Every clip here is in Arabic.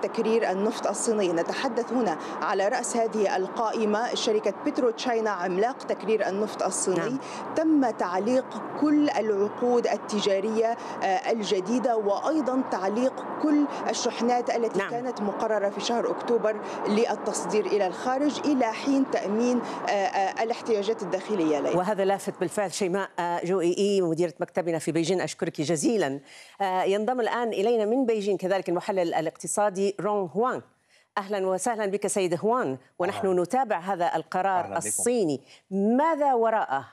تكرير النفط الصيني. نتحدث هنا على رأس هذه القائمة شركة بترو تشاينا عملاق تكرير النفط الصيني. تم تعليق كل العقود التجارية الجديدة، وأيضا تعليق كل الشحنات التي كانت مقررة في شهر أكتوبر للتصدير إلى الخارج إلى حين تأمين الاحتياجات الداخلية لها. وهذا لافت بالفعل. شيماء جوئي مديرة مكتبنا في بيجين، أشكرك جزيلا. ينضم الآن إلينا من بيجين كذلك المحلل الاقتصادي رونغ هوان. أهلا وسهلا بك سيد هوان، ونحن نتابع هذا القرار الصيني، ماذا وراءه؟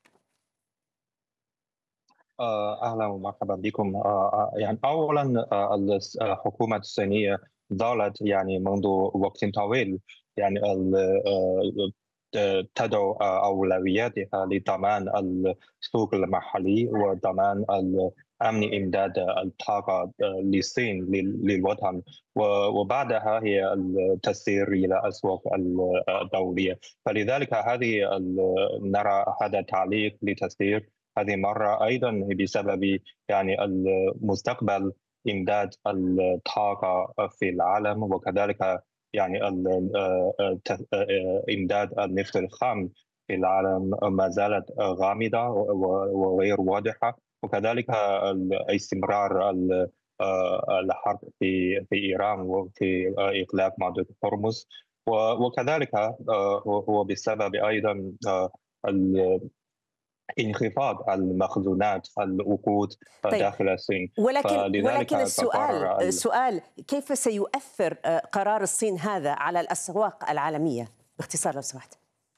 أهلا ومرحبا بكم. يعني أولا الحكومة الصينية ظلت يعني منذ وقت طويل يعني تدعو أولوياتها لضمان السوق المحلي وضمان أمن إمداد الطاقة للصين للوطن، وبعدها هي التسيير إلى الأسواق الدولية. فلذلك نرى هذا تعليق لتسيير هذه المرة أيضا بسبب يعني المستقبل إمداد الطاقة في العالم، وكذلك يعني إمداد النفط الخام في العالم ما زالت غامضة وغير واضحة، وكذلك استمرار الحرب في إيران وفي إغلاق مضيق هرمز، وكذلك هو بسبب أيضا انخفاض المخزونات الوقود داخل الصين. ولكن السؤال كيف سيؤثر قرار الصين هذا على الأسواق العالمية؟ باختصار لو سمحت.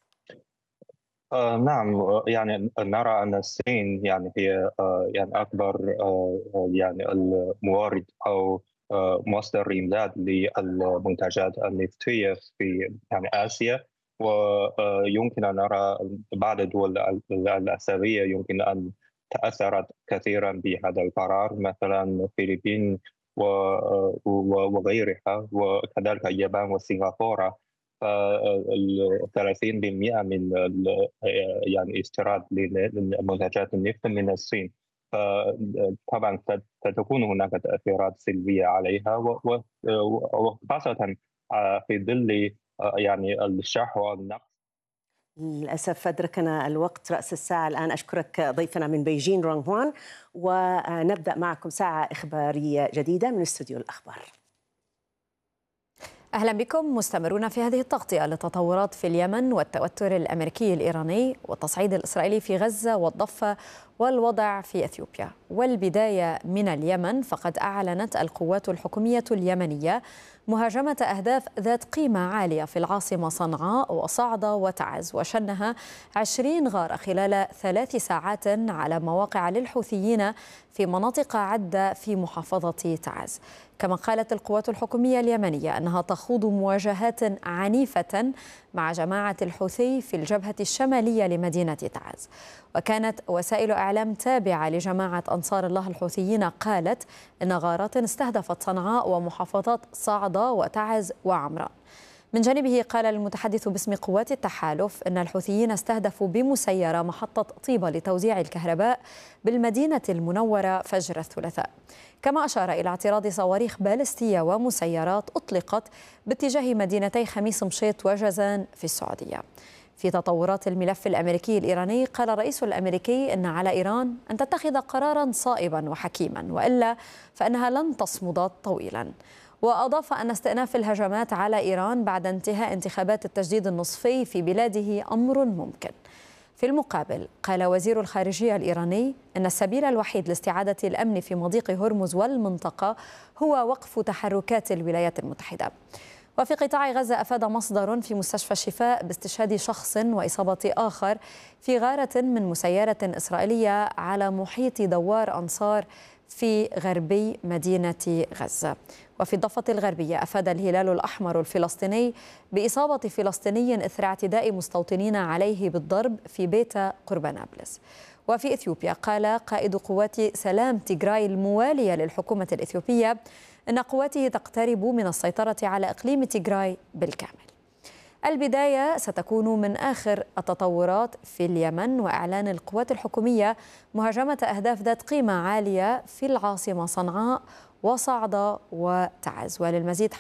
نعم، يعني نرى أن الصين يعني هي يعني أكبر يعني المورد أو مصدر إمداد للمنتجات النفطية في يعني آسيا، ويمكن أن نرى بعض الدول الآسيوية يمكن أن تأثرت كثيرا بهذا القرار، مثلا الفلبين وغيرها، وكذلك اليابان وسنغافورة. 30% من يعني استيراد لمنتجات النفط من الصين، طبعا ستكون هناك تأثيرات سلبية عليها، وخاصة في ظل يعني الشح والنقص. للأسف أدركنا الوقت رأس الساعة الآن. أشكرك ضيفنا من بيجين رونغ هوان، ونبدأ معكم ساعة إخبارية جديدة من استوديو الأخبار. أهلا بكم مستمرون في هذه التغطية للتطورات في اليمن والتوتر الأمريكي الإيراني والتصعيد الإسرائيلي في غزة والضفة والوضع في أثيوبيا. والبداية من اليمن، فقد أعلنت القوات الحكومية اليمنية مهاجمة أهداف ذات قيمة عالية في العاصمة صنعاء وصعدة وتعز، وشنها 20 غارة خلال 3 ساعات على مواقع للحوثيين في مناطق عدة في محافظة تعز. كما قالت القوات الحكومية اليمنية أنها تخوض مواجهات عنيفة مع جماعة الحوثي في الجبهة الشمالية لمدينة تعز. وكانت وسائل إعلام تابعة لجماعة أنصار الله الحوثيين قالت إن غارات استهدفت صنعاء ومحافظات صعدة وتعز وعمران. من جانبه قال المتحدث باسم قوات التحالف إن الحوثيين استهدفوا بمسيرة محطة طيبة لتوزيع الكهرباء بالمدينة المنورة فجر الثلاثاء. كما أشار إلى اعتراض صواريخ باليستية ومسيرات أطلقت باتجاه مدينتي خميس مشيط وجازان في السعودية. في تطورات الملف الأمريكي الإيراني، قال الرئيس الأمريكي إن على إيران أن تتخذ قرارا صائبا وحكيما، وإلا فإنها لن تصمد طويلا. وأضاف أن استئناف الهجمات على إيران بعد انتهاء انتخابات التجديد النصفي في بلاده أمر ممكن. في المقابل، قال وزير الخارجية الإيراني أن السبيل الوحيد لاستعادة الأمن في مضيق هرمز والمنطقة هو وقف تحركات الولايات المتحدة. وفي قطاع غزة، أفاد مصدر في مستشفى الشفاء باستشهاد شخص وإصابة آخر في غارة من مسيرة إسرائيلية على محيط دوار أنصار في غربي مدينة غزة. وفي الضفة الغربية، أفاد الهلال الأحمر الفلسطيني بإصابة فلسطيني إثر اعتداء مستوطنين عليه بالضرب في بيت قرب نابلس. وفي إثيوبيا، قال قائد قوات سلام تيغراي الموالية للحكومة الإثيوبية أن قواته تقترب من السيطرة على إقليم تيغراي بالكامل. البداية ستكون من آخر التطورات في اليمن، وإعلان القوات الحكومية مهاجمة أهداف ذات قيمة عالية في العاصمة صنعاء وصعدة وتعز. وللمزيد